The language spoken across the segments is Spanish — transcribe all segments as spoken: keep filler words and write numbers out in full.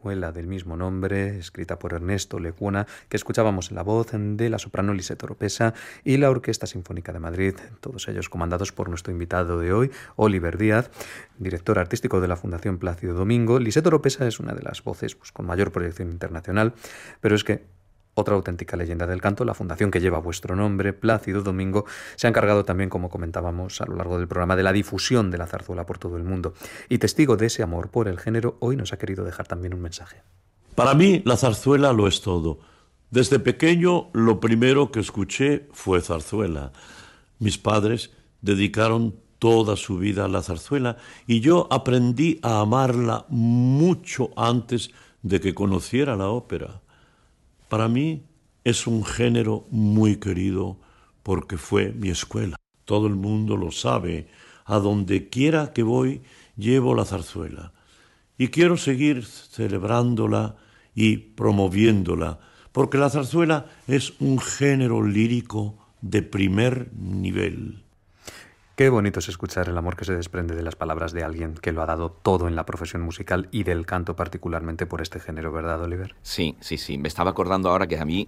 zarzuela del mismo nombre, escrita por Ernesto Lecuona, que escuchábamos en la voz de la soprano Lisette Oropesa y la Orquesta Sinfónica de Madrid, todos ellos comandados por nuestro invitado de hoy, Oliver Díaz, director artístico de la Fundación Plácido Domingo. Lisette Oropesa es una de las voces pues, con mayor proyección internacional, pero es que otra auténtica leyenda del canto, la fundación que lleva vuestro nombre, Plácido Domingo, se ha encargado también, como comentábamos a lo largo del programa, de la difusión de la zarzuela por todo el mundo. Y testigo de ese amor por el género, hoy nos ha querido dejar también un mensaje. Para mí, la zarzuela lo es todo. Desde pequeño, lo primero que escuché fue zarzuela. Mis padres dedicaron toda su vida a la zarzuela y yo aprendí a amarla mucho antes de que conociera la ópera. Para mí es un género muy querido porque fue mi escuela. Todo el mundo lo sabe. A donde quiera que voy, llevo la zarzuela. Y quiero seguir celebrándola y promoviéndola, porque la zarzuela es un género lírico de primer nivel. Qué bonito es escuchar el amor que se desprende de las palabras de alguien que lo ha dado todo en la profesión musical y del canto particularmente por este género, ¿verdad, Oliver? Sí, sí, sí. Me estaba acordando ahora que a mí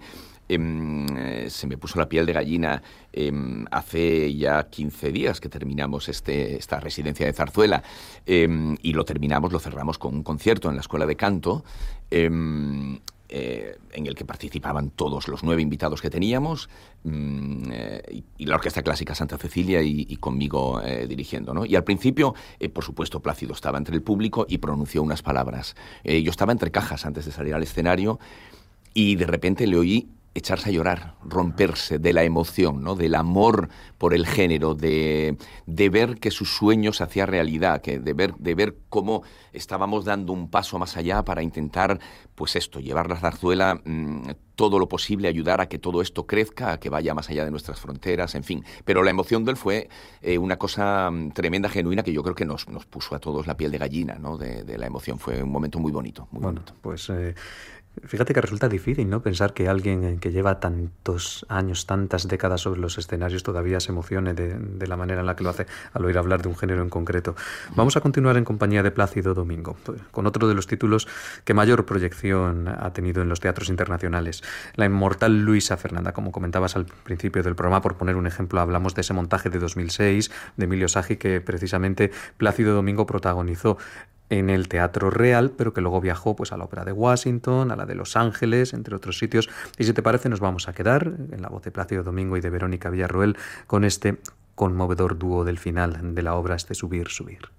eh, se me puso la piel de gallina eh, hace ya quince días que terminamos este, esta residencia de zarzuela eh, y lo terminamos, lo cerramos con un concierto en la Escuela de Canto eh, Eh, en el que participaban todos los nueve invitados que teníamos mmm, eh, y, y la Orquesta Clásica Santa Cecilia y, y conmigo eh, dirigiendo, ¿no? Y al principio, eh, por supuesto, Plácido estaba entre el público y pronunció unas palabras. Eh, yo estaba entre cajas antes de salir al escenario y de repente le oí echarse a llorar, romperse de la emoción, ¿no? Del amor por el género, de, de ver que su sueño se hacía realidad, que de ver, de ver cómo estábamos dando un paso más allá para intentar, pues esto, llevar la zarzuela mmm, todo lo posible, ayudar a que todo esto crezca, a que vaya más allá de nuestras fronteras, en fin. Pero la emoción de él fue eh, una cosa tremenda, genuina, que yo creo que nos, nos puso a todos la piel de gallina, ¿no? De, de la emoción. Fue un momento muy bonito, muy bueno, bonito. Pues eh, fíjate que resulta difícil, ¿no? Pensar que alguien que lleva tantos años, tantas décadas sobre los escenarios todavía se emocione de, de la manera en la que lo hace al oír hablar de un género en concreto. Vamos a continuar en compañía de Plácido Domingo, con otro de los títulos que mayor proyección ha tenido en los teatros internacionales. La inmortal Luisa Fernanda, como comentabas al principio del programa, por poner un ejemplo, hablamos de ese montaje de dos mil seis de Emilio Sagi que precisamente Plácido Domingo protagonizó en el Teatro Real, pero que luego viajó pues, a la Ópera de Washington, a la de Los Ángeles, entre otros sitios. Y si te parece, nos vamos a quedar, en la voz de Plácido Domingo y de Verónica Villarroel, con este conmovedor dúo del final de la obra, este Subir, Subir.